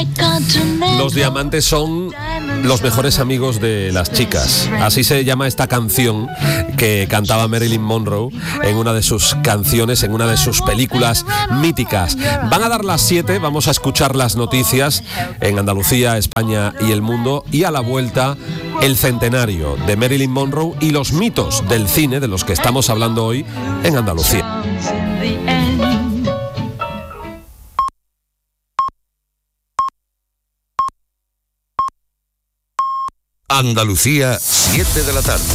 Los diamantes son los mejores amigos de las chicas. Así se llama esta canción que cantaba Marilyn Monroe en una de sus canciones, en una de sus películas míticas. Van a dar las 7, vamos a escuchar las noticias en Andalucía, España y el mundo, y a la vuelta el centenario de Marilyn Monroe y los mitos del cine de los que estamos hablando hoy en Andalucía. Andalucía, 7 de la tarde.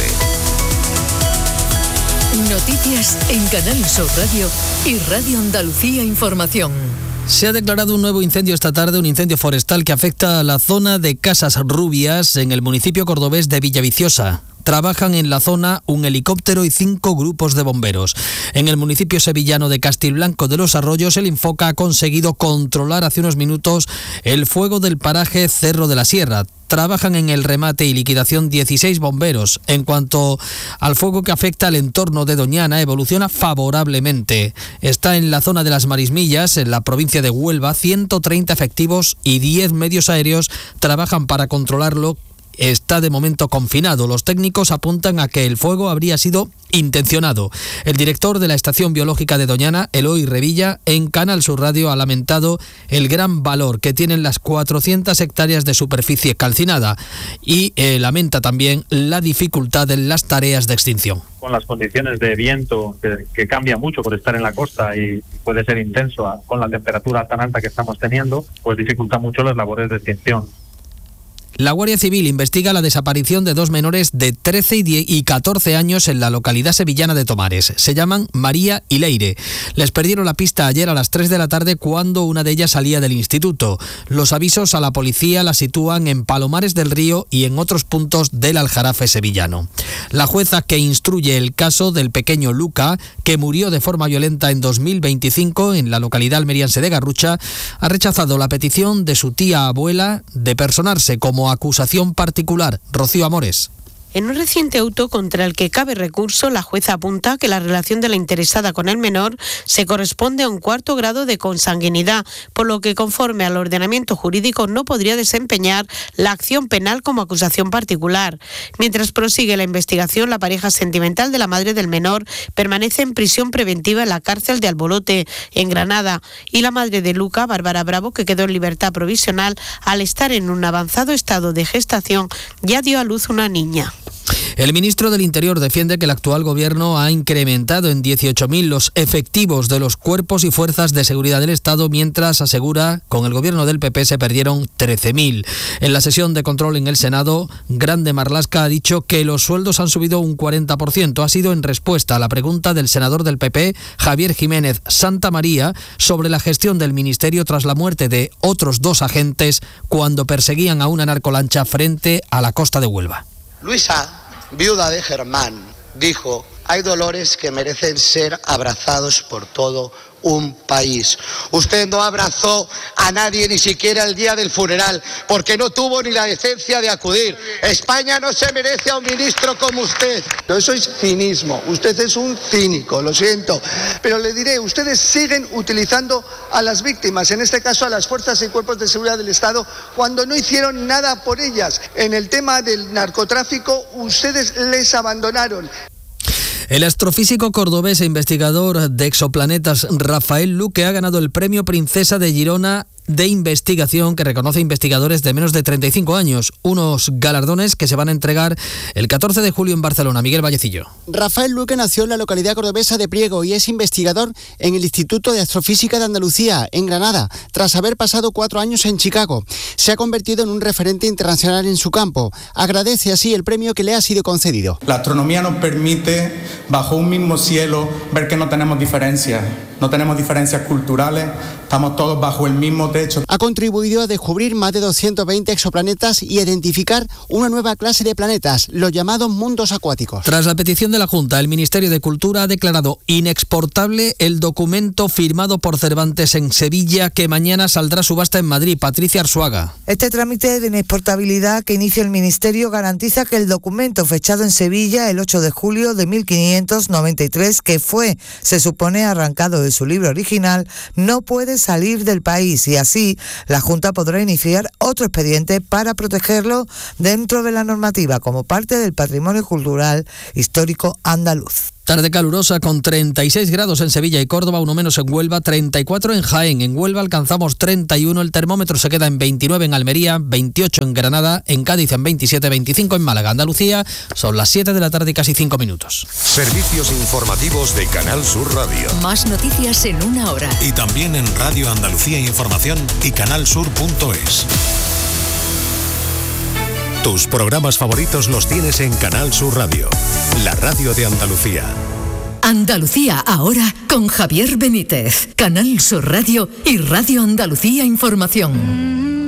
Noticias en Canal Sur Radio y Radio Andalucía Información. Se ha declarado un nuevo incendio esta tarde, un incendio forestal que afecta a la zona de Casas Rubias en el municipio cordobés de Villaviciosa. Trabajan en la zona un helicóptero y 5 grupos de bomberos. En el municipio sevillano de Castilblanco de los Arroyos, el Infoca ha conseguido controlar hace unos minutos el fuego del paraje Cerro de la Sierra. Trabajan en el remate y liquidación 16 bomberos. En cuanto al fuego que afecta al entorno de Doñana, evoluciona favorablemente. Está en la zona de las Marismillas, en la provincia de Huelva. 130 efectivos y 10 medios aéreos trabajan para controlarlo. Está de momento confinado. Los técnicos apuntan a que el fuego habría sido intencionado. El director de la Estación Biológica de Doñana, Eloy Revilla, en Canal Sur Radio ha lamentado el gran valor que tienen las 400 hectáreas de superficie calcinada y lamenta también la dificultad en las tareas de extinción. Con las condiciones de viento que cambia mucho por estar en la costa y puede ser intenso con la temperatura tan alta que estamos teniendo, pues dificulta mucho las labores de extinción. La Guardia Civil investiga la desaparición de 2 menores de 13 y 14 años en la localidad sevillana de Tomares. Se llaman María y Leire. Les perdieron la pista ayer a las 3 de la tarde cuando una de ellas salía del instituto. Los avisos a la policía la sitúan en Palomares del Río y en otros puntos del Aljarafe sevillano. La jueza que instruye el caso del pequeño Luca, que murió de forma violenta en 2025 en la localidad almeriense de Garrucha, ha rechazado la petición de su tía abuela de personarse como acusación particular. Rocío Amores. En un reciente auto contra el que cabe recurso, la jueza apunta que la relación de la interesada con el menor se corresponde a un 4º grado de consanguinidad, por lo que conforme al ordenamiento jurídico no podría desempeñar la acción penal como acusación particular. Mientras prosigue la investigación, la pareja sentimental de la madre del menor permanece en prisión preventiva en la cárcel de Albolote, en Granada, y la madre de Luca, Bárbara Bravo, que quedó en libertad provisional al estar en un avanzado estado de gestación, ya dio a luz una niña. El ministro del Interior defiende que el actual gobierno ha incrementado en 18.000 los efectivos de los cuerpos y fuerzas de seguridad del Estado, mientras asegura con el gobierno del PP se perdieron 13.000. En la sesión de control en el Senado, Grande Marlaska ha dicho que los sueldos han subido un 40%. Ha sido en respuesta a la pregunta del senador del PP, Javier Jiménez Santamaría, sobre la gestión del ministerio tras la muerte de otros 2 agentes cuando perseguían a una narcolancha frente a la costa de Huelva. Luisa, viuda de Germán, dijo: hay dolores que merecen ser abrazados por todo un país. Usted no abrazó a nadie ni siquiera el día del funeral, porque no tuvo ni la decencia de acudir. España no se merece a un ministro como usted. No, eso es cinismo. Usted es un cínico, lo siento. Pero le diré, ustedes siguen utilizando a las víctimas, en este caso a las fuerzas y cuerpos de seguridad del Estado, cuando no hicieron nada por ellas. En el tema del narcotráfico, ustedes les abandonaron. El astrofísico cordobés e investigador de exoplanetas Rafael Luque ha ganado el premio Princesa de Girona de investigación que reconoce investigadores de menos de 35 años, unos galardones que se van a entregar el 14 de julio en Barcelona. Miguel Vallecillo. Rafael Luque nació en la localidad cordobesa de Priego y es investigador en el Instituto de Astrofísica de Andalucía, en Granada, tras haber pasado 4 años en Chicago. Se ha convertido en un referente internacional en su campo. Agradece así el premio que le ha sido concedido. La astronomía nos permite, bajo un mismo cielo, ver que no tenemos diferencias culturales, estamos todos bajo el mismo techo. Ha contribuido a descubrir más de 220 exoplanetas y a identificar una nueva clase de planetas, los llamados mundos acuáticos. Tras la petición de la Junta, el Ministerio de Cultura ha declarado inexportable el documento firmado por Cervantes en Sevilla, que mañana saldrá a subasta en Madrid. Patricia Arzuaga. Este trámite de inexportabilidad que inicia el Ministerio garantiza que el documento fechado en Sevilla el 8 de julio de 1593, que fue, se supone, arrancado de su libro original, no puede salir del país y así la Junta podrá iniciar otro expediente para protegerlo dentro de la normativa como parte del patrimonio cultural histórico andaluz. Tarde calurosa con 36 grados en Sevilla y Córdoba, uno menos en Huelva, 34 en Jaén. En Huelva alcanzamos 31, el termómetro se queda en 29 en Almería, 28 en Granada, en Cádiz en 27, 25 en Málaga. Andalucía, son las 7 de la tarde y casi 5 minutos. Servicios informativos de Canal Sur Radio. Más noticias en una hora. Y también en Radio Andalucía Información y canalsur.es. Tus programas favoritos los tienes en Canal Sur Radio, la radio de Andalucía. Andalucía ahora con Javier Benítez, Canal Sur Radio y Radio Andalucía Información.